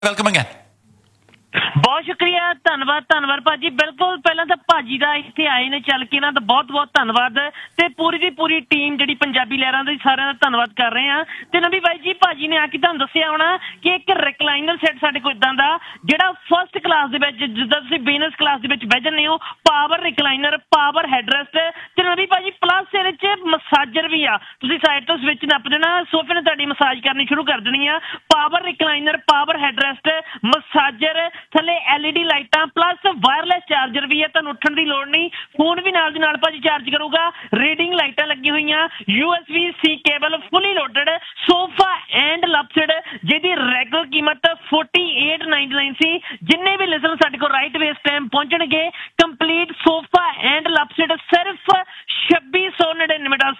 Welcome again. ਬਹੁਤ ਸ਼ੁਕਰੀਆ, ਧੰਨਵਾਦ ਭਾਜੀ। ਬਿਲਕੁਲ, ਪਹਿਲਾਂ ਤਾਂ ਭਾਜੀ ਦਾ ਇੱਥੇ ਆਏ ਨੇ ਚੱਲ ਕੇ ਇਹਨਾਂ ਦਾ ਬਹੁਤ ਧੰਨਵਾਦ, ਤੇ ਪੂਰੀ ਦੀ ਪੂਰੀ ਟੀਮ ਜਿਹੜੀ ਪੰਜਾਬੀ ਲਹਿਰਾਂ ਦੀ ਸਾਰਿਆਂ ਦਾ ਧੰਨਵਾਦ ਕਰ ਰਹੇ ਹਾਂ। ਤੇ ਨਵੀ ਬਾਈ ਜੀ, ਭਾਜੀ ਨੇ ਆ ਕੇ ਤੁਹਾਨੂੰ ਦੱਸਿਆ ਹੋਣਾ ਕਿ ਇੱਕ ਰਿਕਲਾਈਨਰ ਸੈੱਟ ਸਾਡੇ ਕੋਲ ਇਦਾਂ ਦਾ ਜਿਹੜਾ ਫਸਟ ਕਲਾਸ ਦੇ ਵਿੱਚ, ਜਿੱਦਾਂ ਤੁਸੀਂ ਬਿਜ਼ਨਸ ਕਲਾਸ ਦੇ ਵਿੱਚ ਬਹਿ ਜਾਂਦੇ ਹੋ, ਪਾਵਰ ਰਿਕਲਾਈਨਰ, ਪਾਵਰ ਹੈਡਰੈਸਟ, ਤੇ ਨਵੀ ਭਾਜੀ ਪਲੱਸ ਇਹਦੇ ਚ ਮਸਾਜਰ ਵੀ ਆ। ਤੁਸੀਂ ਸਾਈਡ ਤੋਂ ਸਵਿਚ ਨੱਪ ਦੇਣਾ, ਸੋਫੇ ਨੇ ਤੁਹਾਡੀ ਮਸਾਜ ਕਰਨੀ ਸ਼ੁਰੂ ਕਰ ਦੇਣੀ ਆ। ਪਾਵਰ ਰਿਕਲਾਈਨਰ, ਪਾਵਰ ਹੈਡਰੈਸਟ, ਮਸਾਜਰ, ਥੱਲੇ LED ਲਾਈਟਾਂ, ਪਲੱਸ ਵਾਇਰਲੈਸ ਚਾਰਜਰ ਵੀ ਹੈ। ਤੁਹਾਨੂੰ ਉੱਠਣ ਦੀ ਲੋੜ ਨਹੀਂ, ਫੋਨ ਵੀ ਨਾਲ ਦੀ ਨਾਲ ਭਾਜੀ ਚਾਰਜ ਕਰੂਗਾ। ਰੀਡਿੰਗ ਲਾਈਟਾਂ ਲੱਗੀ ਹੋਈਆਂ, USB-C cable, fully loaded, sofa and ਲਪਸਡ, ਜਿਹਦੀ ਰੈਗੂਲਰ ਕੀਮਤ 4899 ਸੀ। ਜਿੰਨੇ ਵੀ ਲਿਸਨ ਸਾਡੇ ਕੋਲ ਰਾਈਟ ਵੇ ਇਸ ਟਾਈਮ ਪਹੁੰਚਣਗੇ, ਕੰਪਲੀਟ ਸੋਫਾ ਐਂਡ ਲਪਸਡ ਸਿਰਫ 2699 ਦਾ,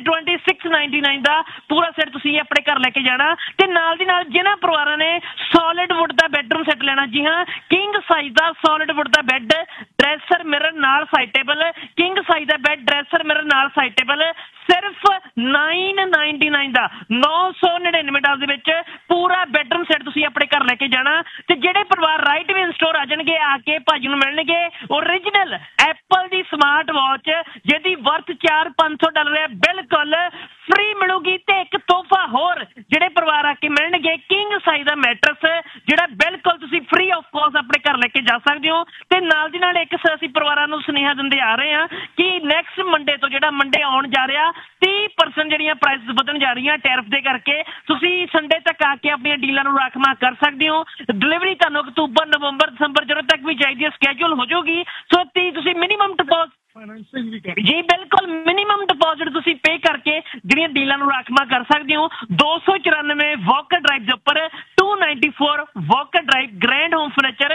2699 ਦਾ ਪੂਰਾ ਸੈੱਟ ਤੁਸੀਂ ਆਪਣੇ ਘਰ ਲੈ ਕੇ ਜਾਣਾ। ਤੇ ਨਾਲ ਦੀ ਨਾਲ ਜਿਹਨਾਂ ਪਰਿਵਾਰਾਂ ਨੇ ਸੋਲਿਡ ਵੁੱਡ ਦਾ ਬੈਡਰੂਮ ਸੈੱਟ ਲੈਣਾ, ਜੀ ਹਾਂ, ਕਿੰਗ ਸਾਈਜ਼ ਦਾ ਸੋਲਿਡ ਵੁੱਡ ਦਾ ਬੈੱਡ, ਡਰੈਸਰ ਮਿਰਰ ਨਾਲ ਸਾਈਡ ਟੇਬਲ, ਕਿੰਗ ਸਾਈਜ਼ ਦਾ ਬੈੱਡ, ਡਰੈਸਰ ਮਿਰਰ ਨਾਲ ਸਾਈਡ ਟੇਬਲ, ਸਿਰਫ 999 ਦਾ, 999 ਦੇ ਵਿੱਚ ਪੂਰਾ ਬੈਡਰੂਮ ਸੈੱਟ ਤੁਸੀਂ ਆਪਣੇ ਘਰ ਲੈ ਕੇ ਜਾਣਾ। ਤੇ ਜਿਹੜੇ ਪਰਿਵਾਰ ਰਾਈਟ ਵੇ ਸਟੋਰ ਆ ਜਾਣਗੇ, ਆ ਕੇ ਭਾਜੀ ਨੂੰ ਮਿਲਣਗੇ ਓਰੀਜਨਲ ਐਪਲ ਦੀ ਸਮਾਰਟ ਵਾਚ, ਜਿਹਦੀ ਵਰਥ $400-500 ਹੈ, ਬਿਲਕੁਲ ਫ੍ਰੀ ਮਿਲੂਗੀ। ਤੇ ਇੱਕ ਤੋਹਫਾ ਹੋਰ, ਜਿਹੜੇ ਪਰਿਵਾਰ ਆ ਕੇ ਮਿਲਣਗੇ ਕਿੰਗ ਸਾਈਜ਼ ਦਾ ਮੈਟਰਸ, ਜਿਹੜਾ ਬਿਲਕੁਲ ਤੁਸੀਂ ਫ੍ਰੀ ਆਫ ਕੋਸਟ ਆਪਣੇ ਘਰ ਲੈ ਕੇ ਜਾ ਸਕਦੇ ਹੋ। ਤੇ ਨਾਲ ਦੀ ਨਾਲ ਇੱਕ ਅਸੀਂ ਪਰਿਵਾਰਾਂ ਨੂੰ ਸੁਨੇਹਾ ਦਿੰਦੇ ਆ ਰਹੇ ਹਾਂ ਕਿ ਨੈਕਸਟ ਮੰਡੇ ਤੋਂ, ਜਿਹੜਾ ਮੰਡੇ ਆਉਣ ਜਾ ਰਿਹਾ, 30% ਜਿਹੜੀਆਂ ਪ੍ਰਾਈਸ ਵਧਣ ਜਾ ਰਹੀਆਂ ਟੈਰਿਫ ਦੇ ਕਰਕੇ, ਤੁਸੀਂ ਸੰਡੇ ਤੱਕ ਆ ਕੇ ਆਪਣੀਆਂ ਡੀਲਾਂ ਨੂੰ ਰਾਖਵਾਂ ਕਰ ਸਕਦੇ ਹੋ। ਡਿਲੀਵਰੀ ਤੁਹਾਨੂੰ ਅਕਤੂਬਰ, ਨਵੰਬਰ, ਦਸੰਬਰ ਜਦੋਂ ਤੱਕ ਵੀ ਚਾਹੀਦੀ ਹੈ, ਸਕੈਜੂਲ ਹੋ ਜਾਊਗੀ। ਸੋ ਤੁਸੀਂ ਮਿਨੀਮਮ ਡਿਪੋਜ਼ਿਟ, ਜੀ ਬਿਲਕੁਲ ਮਿਨੀਮਮ ਡਿਪੋਜ਼ਿਟ ਤੁਸੀਂ ਪੇ ਕਰਕੇ ਜਿਹੜੀਆਂ ਡੀਲਾਂ ਨੂੰ ਰਾਖਵਾਂ ਕਰ ਸਕਦੇ ਹੋ। 294 ਵਾਕਰ ਡਰਾਈਵ ਦੇ ਉੱਪਰ, 294 Walker drive, grand home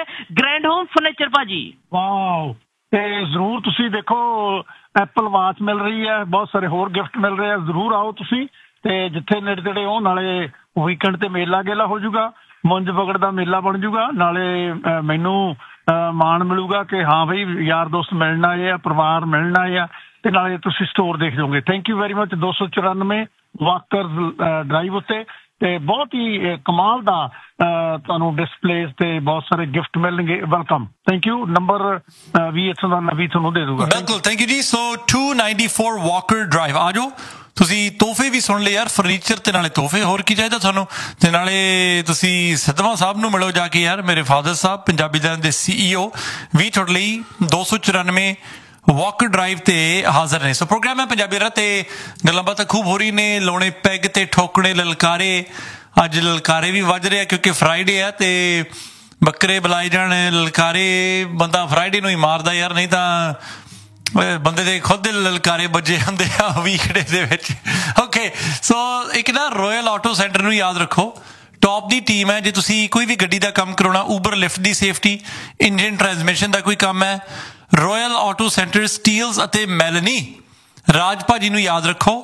furniture ਭਾਜੀ। ਵਾਓ, ਤੇ ਜ਼ਰੂਰ ਤੁਸੀਂ ਦੇਖੋ, ਐਪਲ ਵਾਚ ਮਿਲ ਰਹੀ ਹੈ, ਬਹੁਤ ਸਾਰੇ ਹੋਰ ਗਿਫਟ ਮਿਲ ਰਹੇ ਆ। ਜ਼ਰੂਰ ਆਓ ਤੁਸੀਂ, ਤੇ ਜਿੱਥੇ ਨੇੜੇ ਤੇੜੇ ਹੋ, ਨਾਲੇ ਵੀਕਐਂਡ ਤੇ ਮੇਲਾ ਗੇਲਾ ਹੋ ਜਾਊਗਾ, ਮੁੰਜ ਪਕੜ ਦਾ ਮੇਲਾ ਬਣ ਜਾਊਗਾ, ਨਾਲੇ ਮੈਨੂੰ ਮਾਣ ਮਿਲੂਗਾ ਕਿ ਹਾਂ ਬਈ ਯਾਰ ਦੋਸਤ ਮਿਲਣ ਆਏ ਆ, ਪਰਿਵਾਰ ਮਿਲਣ ਆਏ ਆ, ਤੇ ਨਾਲੇ ਤੁਸੀਂ ਸਟੋਰ ਦੇਖ ਜਾਓਗੇ। Thank you very much. 294 Walker drive ਉੱਤੇ, ਤੇ ਬਹੁਤ ਹੀ ਕਮਾਲ ਦਾ ਤੁਹਾਨੂੰ ਡਿਸਪਲੇਸ ਤੇ ਬਹੁਤ ਸਾਰੇ ਗਿਫਟ ਮਿਲਣਗੇ। Welcome, thank you. ਨੰਬਰ ਵੀ ਇੱਥੋਂ ਦਾ ਨਵੀਂ ਤੁਹਾਨੂੰ ਦੇ ਦੂਗਾ। ਬਿਲਕੁਲ, ਥੈਂਕ ਯੂ ਜੀ। ਸੋ 294 ਵਾਕਰ ਡਰਾਈਵ ਆ ਜਾਓ। ਤੁਸੀਂ ਤੋਹਫੇ ਵੀ ਸੁਣ ਲਏ ਯਾਰ, ਫਰਨੀਚਰ ਤੇ ਨਾਲੇ ਤੋਹਫੇ, ਹੋਰ ਕੀ ਚਾਹੀਦਾ ਤੁਹਾਨੂੰ। ਤੇ ਨਾਲੇ ਤੁਸੀਂ ਸਿੱਧਵਾਂ ਸਾਹਿਬ ਨੂੰ ਮਿਲੋ ਜਾ ਕੇ ਯਾਰ, ਮੇਰੇ ਫਾਦਰ ਸਾਹਿਬ ਪੰਜਾਬੀ ਲਹਿਰਾਂ ਦੇ CEO ਵੀ ਤੁਹਾਡੇ ਲਈ 294 ਵਾਕਰ ਡਰਾਈਵ ਤੇ ਹਾਜ਼ਰ ਨੇ। ਸੋ ਪ੍ਰੋਗਰਾਮ ਹੈ ਪੰਜਾਬੀ ਲਹਿਰਾਂ ਤੇ ਗੱਲਾਂ ਬਾਤਾਂ ਖੂਬ ਹੋ ਰਹੀ ਨੇ। ਲਾਉਣੇ ਪੈਗ ਤੇ ਠੋਕਣੇ ਲਲਕਾਰੇ, ਅੱਜ ਲਲਕਾਰੇ ਵੀ ਵੱਜ ਰਿਹਾ ਕਿਉਂਕਿ ਫਰਾਈਡੇ ਆ, ਤੇ ਬੱਕਰੇ ਬੁਲਾਏ ਜਾਣ, ਲਲਕਾਰੇ ਬੰਦਾ ਫਰਾਈਡੇ ਨੂੰ ਹੀ ਮਾਰਦਾ ਯਾਰ, ਨਹੀਂ ਤਾਂ ਬੰਦੇ ਦੇ ਖੁਦ ਦੇ ਲਲਕਾਰੇ ਵੱਜੇ ਹੁੰਦੇ ਆ ਵੀਕਡੇ ਦੇ ਵਿੱਚ। ਓਕੇ, ਸੋ ਇੱਕ ਨਾ ਰੋਇਲ ਆਟੋ ਸੈਂਟਰ ਨੂੰ ਯਾਦ ਰੱਖੋ, ਟੌਪ ਦੀ ਟੀਮ ਹੈ। ਜੇ ਤੁਸੀਂ ਕੋਈ ਵੀ ਗੱਡੀ ਦਾ ਕੰਮ ਕਰਾਉਣਾ, ਊਬਰ ਲਿਫਟ ਦੀ ਸੇਫਟੀ, ਇੰਜਨ ਟਰਾਂਸਮਿਸ਼ਨ ਦਾ ਕੋਈ ਕੰਮ ਹੈ, ਰੋਇਲ ਆਟੋ ਸੈਂਟਰ, ਸਟੀਲਸ ਅਤੇ ਮੈਲਨੀ, ਰਾਜ ਭਾਜੀ ਨੂੰ ਯਾਦ ਰੱਖੋ।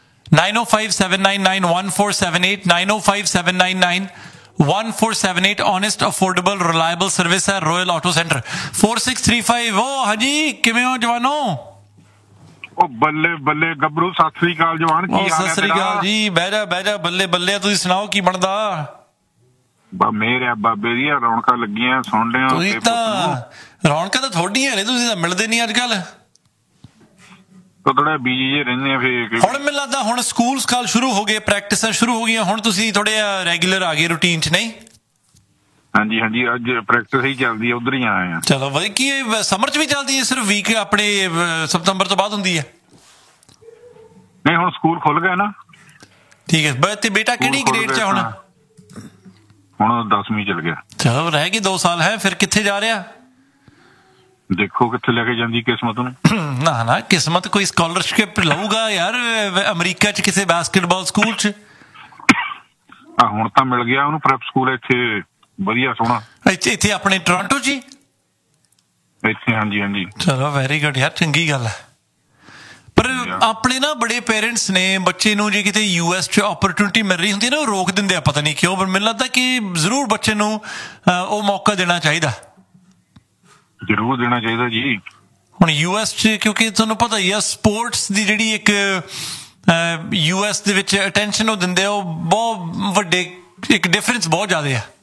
9057991478, 9057991478, ऑनेस्ट अफोर्डेबल रिलायबल सर्विस है रॉयल ऑटो सेंटर। 4635। ओ ਹਾਂਜੀ, ਕਿਵੇਂ ਹੋ ਜਵਾਨੋ? ਉਹ ਬੱਲੇ ਬੱਲੇ ਗੱਭਰੂ, ਸਤਿ ਸ੍ਰੀ ਅਕਾਲ ਜਵਾਨ, ਕੀ ਹਾਲ ਹੈ? ਸਤਿ ਸ੍ਰੀ ਅਕਾਲ ਜੀ, ਬਹਿ ਜਾ ਬੱਲੇ ਬੱਲੇ। ਤੁਸੀਂ ਸੁਣਾਓ ਕੀ ਬਣਦਾ? ਮੇਰੇ ਬਾਬੇ ਦੀਆਂ ਰੌਣਕਾਂ ਲੱਗੀਆਂ, ਸੁਣਦੇ ਹੋ? ਤੁਸੀਂ ਤਾਂ ਰੌਣਕਾਂ ਤਾਂ ਥੋੜੀਆਂ ਨੇ, ਤੁਸੀਂ ਤਾਂ ਮਿਲਦੇ ਨਹੀਂ ਅੱਜ ਕੱਲ। ਥੋੜਾ ਬੀਜੀ ਜੇ ਰਹਿੰਦੇ ਆ ਫਿਰ। ਹੁਣ ਮੈਨੂੰ ਲੱਗਦਾ ਹੁਣ ਸਕੂਲ ਸਕਾਲ ਸ਼ੁਰੂ ਹੋ ਗਏ, ਪ੍ਰੈਕਟਿਸਾਂ ਸ਼ੁਰੂ ਹੋ ਗਈਆਂ, ਹੁਣ ਤੁਸੀਂ ਥੋੜੇ ਰੈਗੂਲਰ ਆ ਗਏ ਰੂਟੀਨ ਚ, ਨਹੀਂ? ਹਾਂਜੀ ਹਾਂਜੀ, ਅੱਜ ਪ੍ਰੈਕਟਿਸ ਹੀ ਚੱਲਦੀ ਹੈ, ਉਧਰ ਹੀ ਆਏ ਆ। ਚਲੋ ਵਧੀਆ। ਕੀ ਸਮਰ ਚ ਵੀ ਚੱਲਦੀ ਹੈ, ਸਿਰਫ ਵੀਕ ਆਪਣੇ ਸਤੰਬਰ ਤੋਂ ਬਾਅਦ ਹੁੰਦੀ ਹੈ? ਨਹੀਂ, ਹੁਣ ਸਕੂਲ ਖੁੱਲ ਗਿਆ ਨਾ। ਠੀਕ ਹੈ। ਤੇ ਬੇਟਾ ਕਿਹੜੀ ਗ੍ਰੇਡ ਚ ਹੁਣ? ਹੁਣ 10ਵੀਂ ਚਲ ਗਿਆ। ਚਲੋ, ਰਹਿ ਗਏ 2 ਸਾਲ ਹੈ, ਫਿਰ ਕਿੱਥੇ ਜਾ ਰਿਹਾ? ਦੇਖੋ ਕਿੱਥੇ ਲੈ ਕੇ ਜਾਂਦੀ ਕਿਸਮਤ ਨੂੰ। ਨਾ ਕਿਸਮਤ ਕੋਈ ਸਕਾਲਰਸ਼ਿਪ ਲਊਗਾ ਯਾਰ ਅਮਰੀਕਾ ਚ ਕਿਸੇ ਬਾਸਕਟਬਾਲ ਸਕੂਲ ਚ। ਹੁਣ ਤਾਂ ਮਿਲ ਗਿਆ ਉਹਨੂੰ ਪ੍ਰੈਪ ਸਕੂਲ ਇੱਥੇ, ਵਧੀਆ ਸੋਹਣਾ। ਇੱਥੇ ਆਪਣੇ ਟੋਰਾਂਟੋ ਚ? ਇੱਥੇ, ਹਾਂਜੀ ਹਾਂਜੀ। ਚਲੋ ਵੈਰੀ ਗੁੱਡ ਯਾਰ, ਚੰਗੀ ਗੱਲ ਹੈ। ਪਰ ਆਪਣੇ ਨਾ ਬੜੇ ਪੇਰੈਂਟਸ ਨੇ ਬੱਚੇ ਨੂੰ ਜੇ ਕਿਤੇ US ਚ ਓਪਰਚੁਨਿਟੀ ਮਿਲ ਰਹੀ ਹੁੰਦੀ ਨਾ, ਉਹ ਰੋਕ ਦਿੰਦੇ ਆ, ਪਤਾ ਨਹੀਂ ਕਿਉਂ। ਪਰ ਮੈਨੂੰ ਲੱਗਦਾ ਕਿ ਜ਼ਰੂਰ ਬੱਚੇ ਨੂੰ ਉਹ ਮੌਕਾ ਦੇਣਾ ਚਾਹੀਦਾ। ਜ਼ਰੂਰ ਦੇਣਾ ਚਾਹੀਦਾ ਜੀ। ਹੁਣ US ਚ ਕਿਉਂਕਿ ਤੁਹਾਨੂੰ ਪਤਾ ਹੀ ਆ, ਸਪੋਰਟਸ ਦੀ ਜਿਹੜੀ ਇੱਕ US ਦੇ ਵਿੱਚ ਅਟੈਂਸ਼ਨ ਉਹ ਦਿੰਦੇ ਆ, ਉਹ ਬਹੁਤ ਵੱਡੇ, ਇੱਕ ਡਿਫਰੈਂਸ ਬਹੁਤ ਜ਼ਿਆਦਾ ਆ।